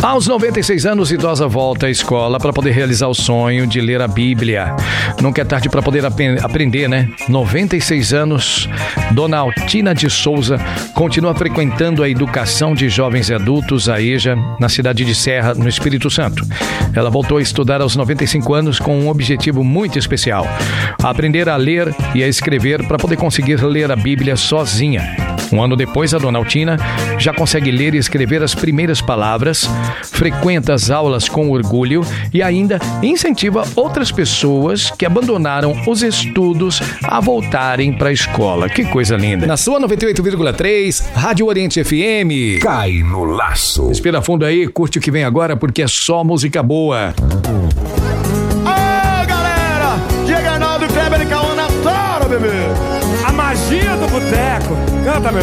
Aos 96 anos, idosa volta à escola para poder realizar o sonho de ler a Bíblia. Nunca é tarde para poder aprender, né? 96 anos, Dona Altina de Souza continua frequentando a educação de jovens e adultos, a EJA, na cidade de Serra, no Espírito Santo. Ela voltou a estudar aos 95 anos com um objetivo muito especial: aprender a ler e a escrever para poder conseguir ler a Bíblia sozinha. Um ano depois, a Dona Altina já consegue ler e escrever as primeiras palavras, frequenta as aulas com orgulho e ainda incentiva outras pessoas que abandonaram os estudos a voltarem para a escola. Que coisa linda. Na sua 98,3, Rádio Oriente FM. Cai no laço. Respira fundo aí, curte o que vem agora, porque é só música boa. Ô, galera! Diego Arnaldo, Kleber e Cauã na tora, bebê! A magia do boteco. Canta, meu